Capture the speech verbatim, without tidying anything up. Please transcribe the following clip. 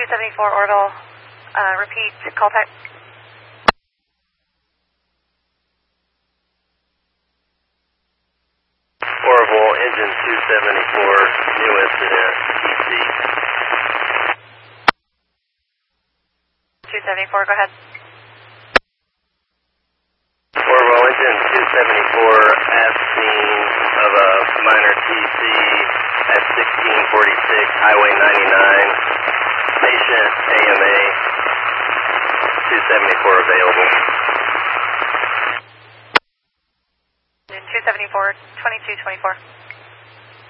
two seventy-four orbital, uh, repeat, call type. Orbital, engine two seventy-four, new incident, T C. two seventy-four, go ahead. Orbital, engine two seventy-four, at scene of a minor T C at sixteen forty-six, Highway ninety-nine. Patient A M A, two seventy-four available. two seventy-four, twenty-two twenty-four.